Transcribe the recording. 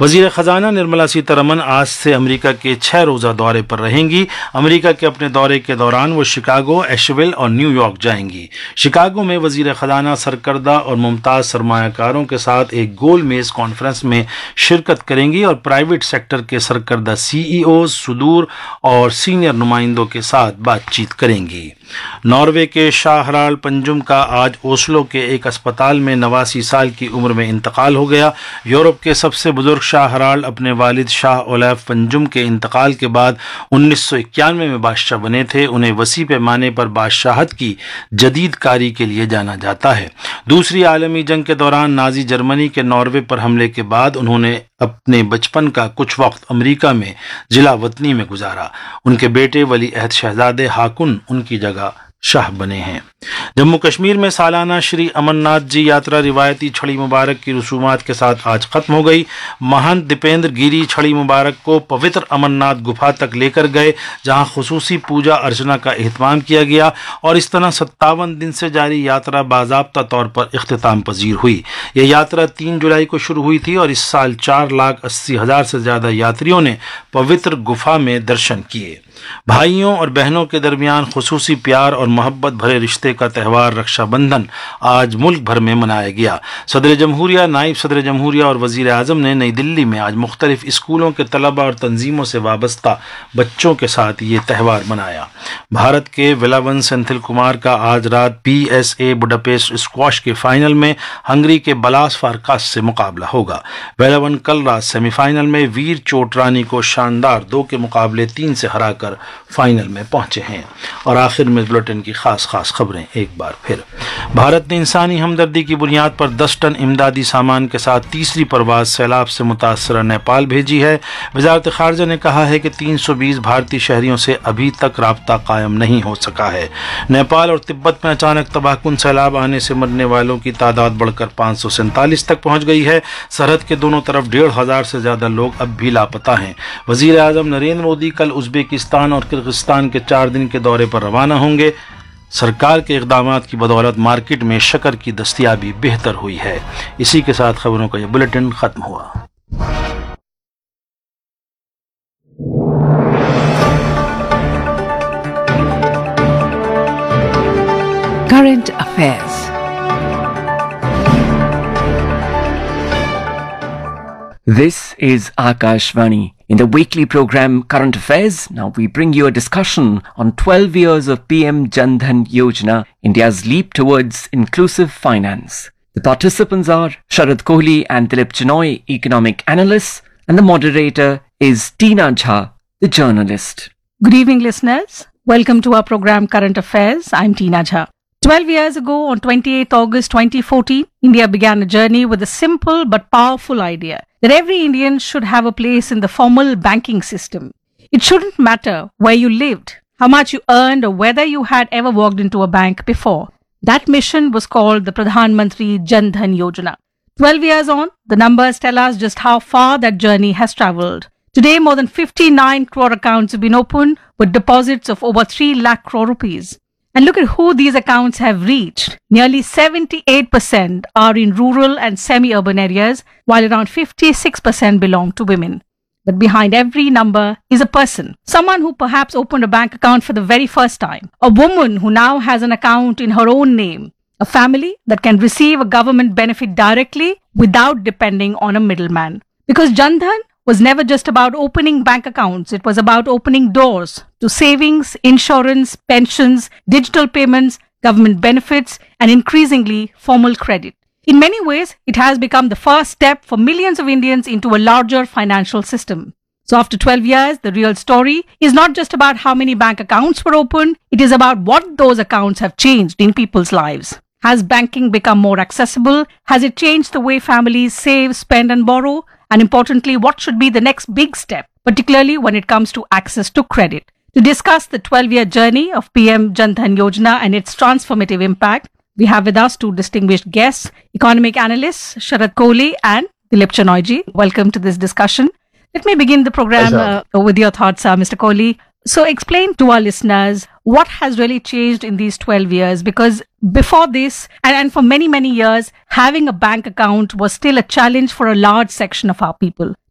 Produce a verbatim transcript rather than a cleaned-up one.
وزیر خزانہ نرملا سیتارمن آج سے امریکہ کے چھ روزہ دورے پر رہیں گی۔ امریکہ کے اپنے دورے کے دوران وہ شکاگو، ایشویل اور نیو یارک جائیں گی۔ شکاگو میں وزیر خزانہ سرکردہ اور ممتاز سرمایہ کاروں کے ساتھ ایک گول میز کانفرنس میں شرکت کریں گی اور پرائیویٹ سیکٹر کے سرکردہ سی ای اوز، صدور اور سینئر نمائندوں کے ساتھ بات چیت کریں گی۔ ناروے کے شاہ ہرالڈ پنجم کا آج اوسلو کے ایک اسپتال میں نواسی سال کی عمر میں انتقال ہو گیا۔ یورپ کے سب سے بزرگ شاہ ہرالڈ اپنے والد شاہ اولیف پنجم کے انتقال کے بعد انیس سو اکیانوے میں بادشاہ بنے تھے۔ انہیں وسیع پیمانے پر بادشاہت کی جدید کاری کے لیے جانا جاتا ہے۔ دوسری عالمی جنگ کے دوران نازی جرمنی کے ناروے پر حملے کے بعد انہوں نے اپنے بچپن کا کچھ وقت امریکہ میں جلا وطنی میں گزارا۔ ان کے بیٹے ولی عہد شہزادے ہاکن ان کی جگہ شاہ بنے ہیں۔ جموں کشمیر میں سالانہ شری امر ناتھ جی یاترا روایتی چھڑی مبارک کی رسومات کے ساتھ آج ختم ہو گئی۔ مہنت دیپیندر گیری چھڑی مبارک کو پوتر امر ناتھ گپھا تک لے کر گئے، جہاں خصوصی پوجا ارچنا کا اہتمام کیا گیا اور اس طرح ستاون دن سے جاری یاترا باضابطہ طور پر اختتام پذیر ہوئی۔ یہ یاترا تین جولائی کو شروع ہوئی تھی اور اس سال چار لاکھ اسی ہزار سے زیادہ یاتریوں نے پوتر گپھا میں درشن کیے۔ بھائیوں اور بہنوں کے درمیان خصوصی پیار اور محبت بھرے رشتے کا تہوار رکشا بندھن آج ملک بھر میں منایا گیا۔ صدر جمہوریہ، نائب صدر جمہوریہ اور وزیر اعظم نے نئی دلی میں آج مختلف اسکولوں کے طلباء اور تنظیموں سے وابستہ بچوں کے ساتھ یہ تہوار منایا۔ بھارت کے ولاون سینتھل کمار کا آج رات پی ایس اے بڈاپیسٹ اسکواش کے فائنل میں ہنگری کے بلاس فارکاس سے مقابلہ ہوگا۔ ولاون کل رات سیمی فائنل میں ویر چوٹرانی کو شاندار دو کے مقابلے تین سے ہرا کر فائنل میں پہنچے ہیں۔ اور آخر میں بلٹن کی خاص خاص خبریں ایک بار پھر۔ بھارت نے انسانی ہمدردی کی بنیاد پر دس ٹن امدادی سامان کے ساتھ تیسری پرواز سیلاب سے متاثرہ نیپال بھیجی ہے۔ وزارت خارجہ نے کہا ہے کہ تین سو بیس بھارتی شہریوں سے ابھی تک رابطہ قائم نہیں ہو سکا ہے۔ نیپال اور تبت میں اچانک تباہ کن سیلاب آنے سے مرنے والوں کی تعداد بڑھ کر پانچ سو سینتالیس تک پہنچ گئی ہے۔ سرحد کے دونوں طرف ڈیڑھ ہزار سے زیادہ لوگ اب بھی لاپتہ ہیں۔ وزیر اعظم نریندر مودی کل ازبیکستان اور کرغزستان کے چار دن کے دورے پر روانہ ہوں گے۔ سرکار کے اقدامات کی بدولت مارکیٹ میں شکر کی دستیابی بہتر ہوئی ہے۔ اسی کے ساتھ خبروں کا یہ بلیٹن ختم ہوا۔ Current Affairs. This is Akashvani. In the weekly program Current Affairs, now we bring you a discussion on twelve years of P M Jan Dhan Yojana, India's leap towards inclusive finance. The participants are Sharad Kohli and Dilip Chinoy, economic analysts, and the moderator is Tina Jha, the journalist. Good evening, listeners. Welcome to our program Current Affairs. I'm Tina Jha. Twelve years ago, on twenty-eighth August twenty fourteen, India began a journey with a simple but powerful idea that every Indian should have a place in the formal banking system. It shouldn't matter where you lived, how much you earned, or whether you had ever walked into a bank before. That mission was called the Pradhan Mantri Jan Dhan Yojana. Twelve years on, the numbers tell us just how far that journey has travelled. Today, more than fifty-nine crore accounts have been opened with deposits of over three lakh crore rupees. And look at who these accounts have reached. Nearly seventy-eight percent are in rural and semi-urban areas, while around fifty-six percent belong to women. But behind every number is a person. Someone who perhaps opened a bank account for the very first time. A woman who now has an account in her own name. A family that can receive a government benefit directly without depending on a middleman. Because Jan Dhan was never just about opening bank accounts. It was about opening doors to savings, insurance, pensions, digital payments, government benefits, and increasingly formal credit. In many ways, it has become the first step for millions of Indians into a larger financial system. So after twelve years, the real story is not just about how many bank accounts were opened. It is about what those accounts have changed in people's lives. Has banking become more accessible? Has it changed the way families save, spend, and borrow? And importantly, what should be the next big step, particularly when it comes to access to credit? To discuss the twelve-year journey of P M Jan Dhan Yojana and its transformative impact, we have with us two distinguished guests, economic analysts Sharad Kohli and Dilip Chinoy ji. Welcome to this discussion. Let me begin the program uh, with your thoughts, uh, Mister Kohli. So explain to our listeners what has really changed in these twelve years, because before this and, and for many, many years, having a bank account was still a challenge for a large section of our people.